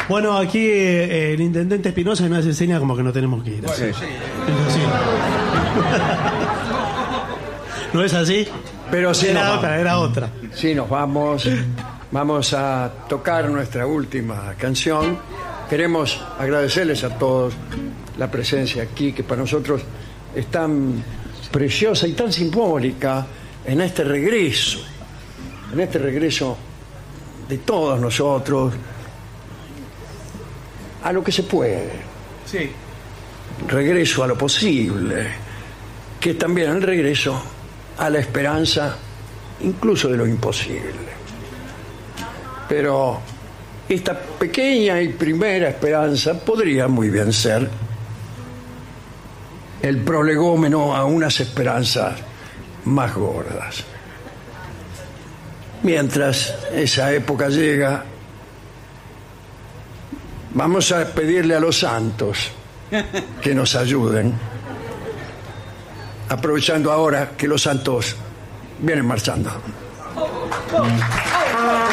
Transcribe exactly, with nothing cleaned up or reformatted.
Bueno, aquí eh, el intendente Espinosa me hace señas como que no tenemos que ir. Bueno, Sí. sí. Sí. ¿No es así? Pero sí nos Era vamos. otra, era otra. Sí, nos vamos. Vamos a tocar nuestra última canción. Queremos agradecerles a todos la presencia aquí, que para nosotros es tan preciosa y tan simbólica en este regreso, en este regreso de todos nosotros a lo que se puede, Sí. regreso a lo posible, que es también el regreso a la esperanza, incluso de lo imposible. Pero esta pequeña y primera esperanza podría muy bien ser el prolegómeno a unas esperanzas más gordas. Mientras esa época llega, vamos a pedirle a los santos que nos ayuden, aprovechando ahora que los santos vienen marchando.